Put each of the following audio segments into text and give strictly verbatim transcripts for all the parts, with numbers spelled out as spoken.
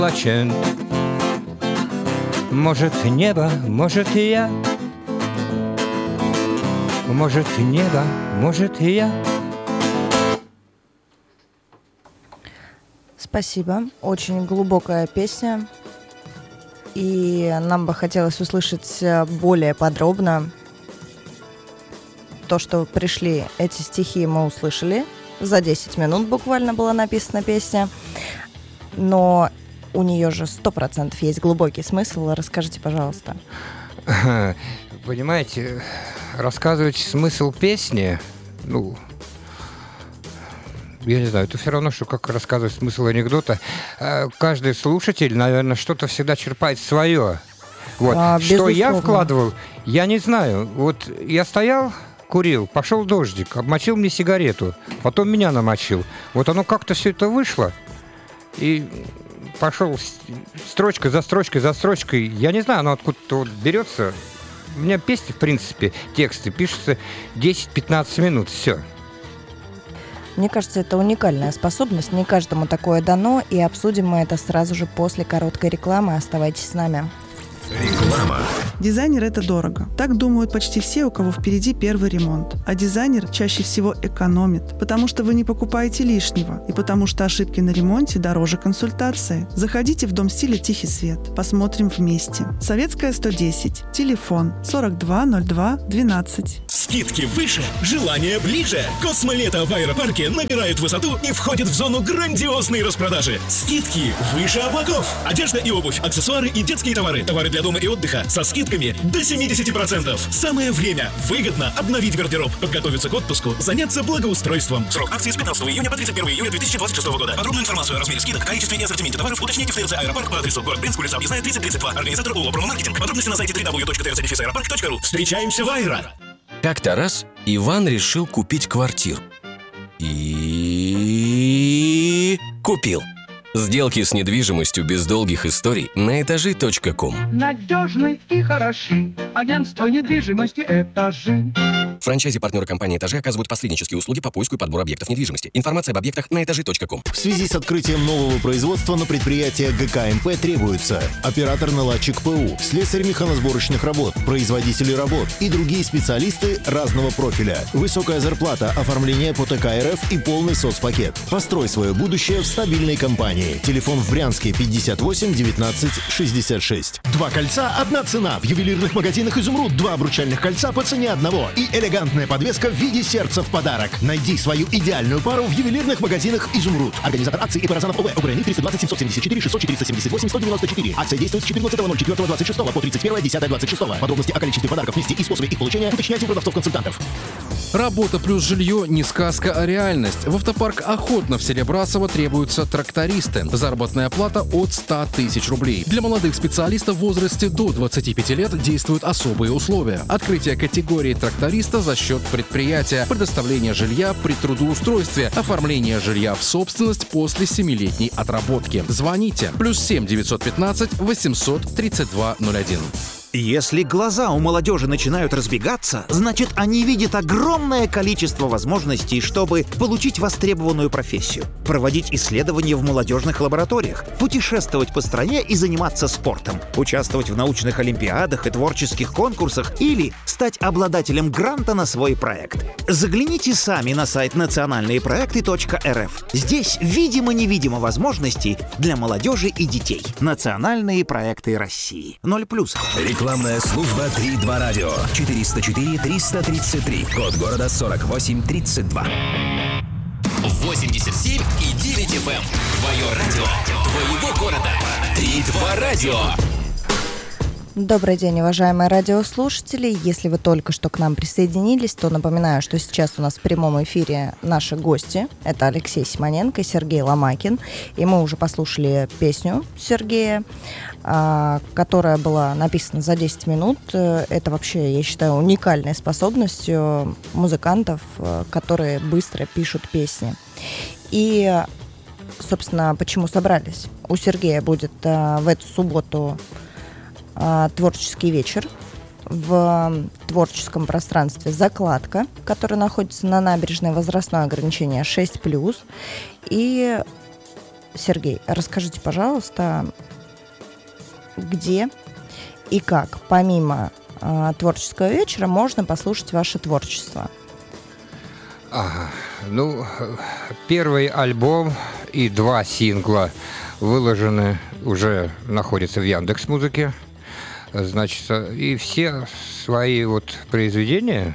плачет. Может, небо, может, и я. Может, небо, может, и я. Спасибо. Очень глубокая песня. И нам бы хотелось услышать более подробно. То, что пришли эти стихи, мы услышали. За десять минут буквально была написана песня. Но у нее же сто процентов есть глубокий смысл. Расскажите, пожалуйста. Понимаете, рассказывать смысл песни, ну, я не знаю, это все равно, что как рассказывать смысл анекдота. Каждый слушатель, наверное, что-то всегда черпает свое. Вот. А, что я вкладывал, я не знаю. Вот я стоял, курил, пошел дождик, обмочил мне сигарету, потом меня намочил. Вот оно как-то все это вышло, и пошел строчка за строчкой за строчкой. Я не знаю, оно откуда-то вот берется. У меня песни, в принципе, тексты пишутся десять-пятнадцать минут, все. Мне кажется, это уникальная способность, не каждому такое дано, и обсудим мы это сразу же после короткой рекламы. Оставайтесь с нами. Реклама. Дизайнер – это дорого. Так думают почти все, у кого впереди первый ремонт. А дизайнер чаще всего экономит, потому что вы не покупаете лишнего, и потому что ошибки на ремонте дороже консультации. Заходите в Дом стиля «Тихий свет». Посмотрим вместе. Советская, сто десять. Телефон сорок два ноль два двенадцать. Скидки выше, желание ближе. Космолето в аэропарке набирает высоту и входит в зону грандиозной распродажи. Скидки выше облаков. Одежда и обувь, аксессуары и детские товары. Товары для дома и отдыха со скидками до семьдесят процентов. Самое время выгодно обновить гардероб, подготовиться к отпуску, заняться благоустройством. Срок акции с пятнадцатого июня по тридцать первого июля две тысячи двадцать шестого года. Подробную информацию о размере скидок, количестве и ассортименте товаров уточните в ТРЦ «Аэропарк» по адресу город Брянск, улица Объездная, тридцать тридцать два. Организатор ООО «Промомаркетинг». Подробности на сайте дабл ю дабл ю дабл ю точка тэ эр цэ дефис аэропарк точка ру. Встречаемся в Айра. Как-то раз Иван решил купить квартиру. И купил. Сделки с недвижимостью без долгих историй на этажи точка ком. Надежный и хороший. Агентство недвижимости «Этажи». Франчайзи-партнеры компании «Этажи» оказывают посреднические услуги по поиску и подбору объектов недвижимости. Информация об объектах на этажи точка ком. В связи с открытием нового производства на предприятие ГКМП требуется оператор-наладчик ПУ, слесарь механосборочных работ, производители работ и другие специалисты разного профиля. Высокая зарплата, оформление по тэ ка эр эф и полный соцпакет. Построй свое будущее в стабильной компании. Телефон в Брянске пятьдесят восемь девятнадцать шестьдесят шесть. Два кольца, одна цена. В ювелирных магазинах «Изумруд» два обручальных кольца по цене одного. И элегантная подвеска в виде сердца в подарок. Найди свою идеальную пару в ювелирных магазинах «Изумруд». Организатор акции Иппаразанов ОВ. ОГРНИ триста двадцать семьсот семьдесят четыре шестьсот четыреста семьдесят восемь сто девяносто четыре. Акция действует с четырнадцатого ноль четвёртого двадцать шестого по тридцать первое десятое двадцать шестого. Подробности о количестве подарков, месте и способе их получения уточняйте у продавцов-консультантов. Работа плюс жилье не сказка, а реальность. В автопарк «Охотно» в селе Брасово требуются трактористы. Заработная плата от ста тысяч рублей. Для молодых специалистов в возрасте до двадцати пяти лет действуют особые условия. Открытие категории тракториста за счет предприятия, предоставление жилья при трудоустройстве, оформление жилья в собственность после семилетней отработки. Звоните. Плюс семь девятьсот пятнадцать восемьсот тридцать два ноль один. Если глаза у молодежи начинают разбегаться, значит, они видят огромное количество возможностей, чтобы получить востребованную профессию, проводить исследования в молодежных лабораториях, путешествовать по стране и заниматься спортом, участвовать в научных олимпиадах и творческих конкурсах или стать обладателем гранта на свой проект. Загляните сами на сайт национальные проекты точка эр эф. Здесь видимо-невидимо возможностей для молодежи и детей. Национальные проекты России. Ноль плюс. Рекламная служба три два радио. четыреста четыре триста тридцать три. Код города сорок восемь тридцать два. восемьдесят семь и девять эф эм. Твое радио, твоего города. три два радио. Добрый день, уважаемые радиослушатели. Если вы только что к нам присоединились, то напоминаю, что сейчас у нас в прямом эфире наши гости. Это Алексей Симоненко и Сергей Ломакин. И мы уже послушали песню Сергея, которая была написана за десять минут. Это вообще, я считаю, уникальной способностью музыкантов, которые быстро пишут песни. И, собственно, почему собрались? У Сергея будет в эту субботу творческий вечер в творческом пространстве «Закладка», который находится на набережной, возрастное ограничение шесть плюс. И Сергей, расскажите, пожалуйста, где и как, помимо э, творческого вечера, можно послушать ваше творчество? Ага. Ну, первый альбом и два сингла выложены, уже находятся в Яндекс.Музыке. Значит, и все свои вот произведения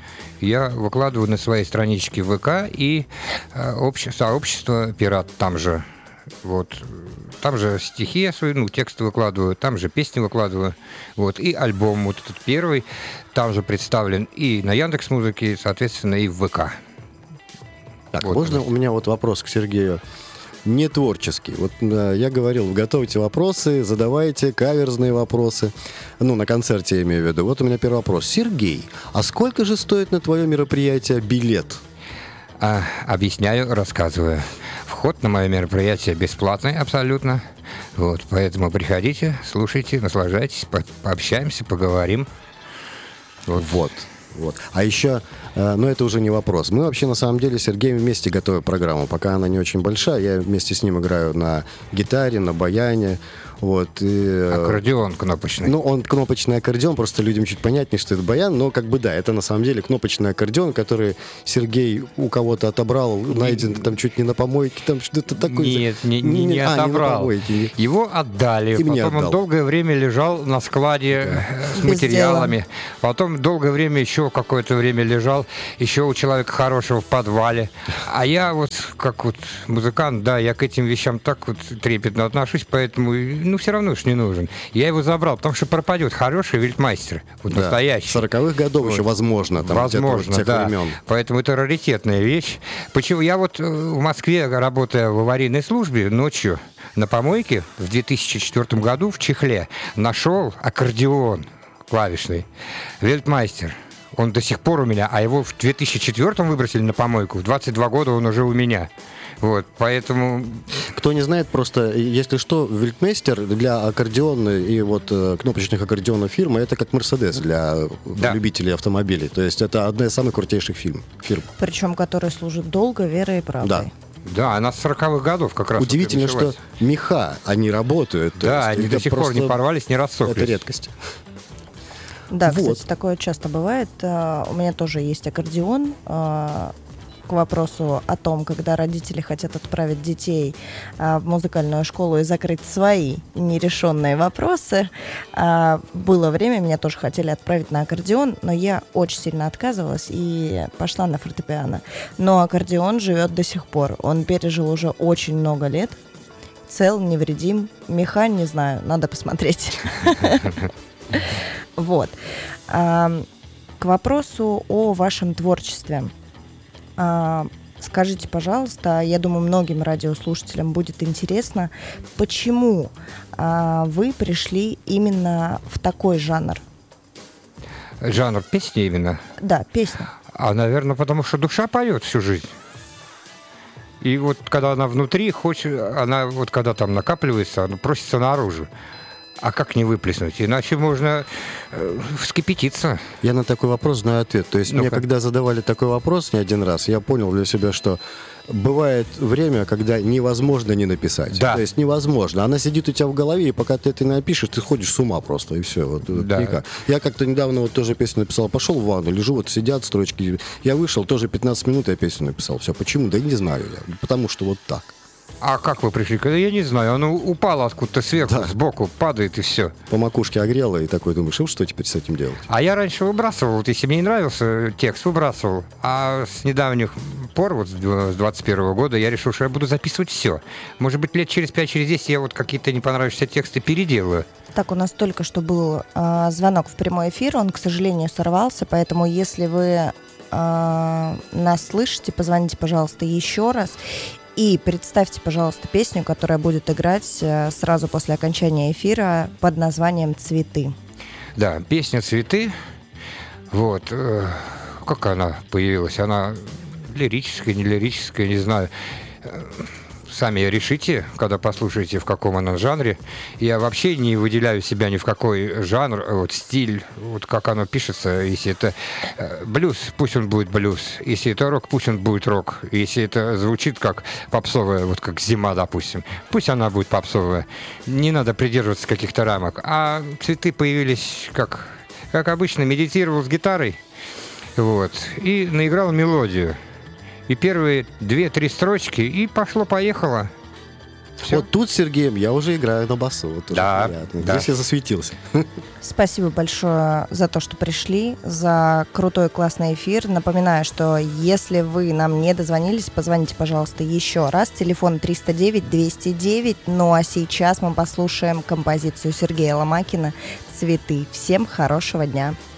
я выкладываю на своей страничке ВК и э, обще, сообщество «Пират» там же. Вот. Там же стихи я свои, ну, тексты выкладываю, там же песни выкладываю. Вот. И альбом вот этот первый там же представлен и на Яндекс.Музыке, соответственно, и в ВК. Так, вот. Можно у меня вот вопрос к Сергею? Не творческий. Вот э, я говорил, готовьте вопросы, задавайте каверзные вопросы. Ну, на концерте я имею в виду. Вот у меня первый вопрос. Сергей, а сколько же стоит на твое мероприятие билет? А, объясняю, рассказываю. Вход на мое мероприятие бесплатный абсолютно. Вот, поэтому приходите, слушайте, наслаждайтесь, по- пообщаемся, поговорим. Вот. Вот. Вот. А еще, э, ну это уже не вопрос. Мы вообще на самом деле с Сергеем вместе готовим программу. Пока она не очень большая, я вместе с ним играю на гитаре, на баяне. Вот, и, аккордеон кнопочный. Ну, он кнопочный аккордеон, просто людям чуть понятнее, что это баян, но как бы да, это на самом деле кнопочный аккордеон, который Сергей у кого-то отобрал, найден там чуть не на помойке, там что-то такое. Нет, не, не, не а, отобрал. Не помойке, не... Его отдали. И Потом он долгое время лежал на складе да. с Без материалами. Дела. Потом долгое время еще какое-то время лежал еще у человека хорошего в подвале. А я вот, как вот музыкант, да, я к этим вещам так вот трепетно отношусь, поэтому ну, все равно уж не нужен. Я его забрал, потому что пропадет хороший вельтмайстер, вот да. настоящий. сороковых годов вот. Еще возможно. Там, возможно, тех да. времен. Поэтому это раритетная вещь. Почему? Я вот в Москве, работая в аварийной службе, ночью на помойке в две тысячи четвёртом году в чехле нашел аккордеон клавишный, вельтмайстер. Он до сих пор у меня, а его в две тысячи четвёртом выбросили на помойку. В двадцать два года он уже у меня. Вот, поэтому... Кто не знает, просто, если что, вельтмейстер для аккордеонной и вот кнопочных аккордеонов фирмы, это как Мерседес для да. любителей автомобилей. То есть это одна из самых крутейших фирм. фирм. Причем, которая служит долго, верой и правдой. Да. Да, она с сороковых годов как раз. Удивительно, что меха, они работают. Да, они до сих пор не порвались, не рассохлись. Это редкость. Да, вот. Кстати, такое часто бывает. У меня тоже есть аккордеон. К вопросу о том, когда родители хотят отправить детей а, в музыкальную школу и закрыть свои нерешенные вопросы. А, было время, меня тоже хотели отправить на аккордеон, но я очень сильно отказывалась и пошла на фортепиано. Но аккордеон живет до сих пор. Он пережил уже очень много лет. Цел, невредим. Меха, не знаю, надо посмотреть. Вот. К вопросу о вашем творчестве. А, скажите, пожалуйста, я думаю, многим радиослушателям будет интересно, почему а, вы пришли именно в такой жанр? Жанр песни именно? Да, песня. А, наверное, потому что душа поет всю жизнь. И вот когда она внутри, хочет, она вот когда там накапливается, она просится наружу. А как не выплеснуть? Иначе можно э, вскипятиться. Я на такой вопрос знаю ответ. То есть ну-ка. Мне когда задавали такой вопрос не один раз, я понял для себя, что бывает время, когда невозможно не написать. Да. То есть невозможно. Она сидит у тебя в голове, и пока ты это не напишешь, ты ходишь с ума просто, и все. Вот, да. Никак. Я как-то недавно вот тоже песню написал, пошел в ванну, лежу, вот сидят строчки. Я вышел, тоже пятнадцать минут я песню написал. Все. Почему? Да не знаю я. Потому что вот так. А как вы пришли? Я не знаю, оно упало откуда-то сверху, да. сбоку, падает и все. По макушке огрело и такой думаешь, что теперь с этим делать? А я раньше выбрасывал, вот если мне не нравился текст, выбрасывал. А с недавних пор, вот с двадцать первого года, я решил, что я буду записывать все. Может быть, лет через пять, через десять я вот какие-то не понравившиеся тексты переделаю. Так, у нас только что был э, звонок в прямой эфир, он, к сожалению, сорвался, поэтому если вы э, нас слышите, позвоните, пожалуйста, еще раз. И представьте, пожалуйста, песню, которая будет играть э, сразу после окончания эфира под названием «Цветы». Да, песня «Цветы». Вот. Э, как она появилась? Она лирическая, не лирическая, не знаю. сами решите, когда послушаете, в каком оно жанре. Я вообще не выделяю себя ни в какой жанр, вот стиль, вот как оно пишется. Если это блюз, пусть он будет блюз. Если это рок, пусть он будет рок. Если это звучит как попсовая, вот как «Зима», допустим, пусть она будет попсовая. Не надо придерживаться каких-то рамок. А цветы появились, как, как обычно, медитировал с гитарой, вот, и наиграл мелодию. И первые две-три строчки, и пошло-поехало. Все. Вот тут с Сергеем я уже играю на басу. Вот да, да. Здесь я засветился. Спасибо большое за то, что пришли, за крутой классный эфир. Напоминаю, что если вы нам не дозвонились, позвоните, пожалуйста, еще раз. Телефон триста девять двести девять. Ну а сейчас мы послушаем композицию Сергея Ломакина «Цветы». Всем хорошего дня.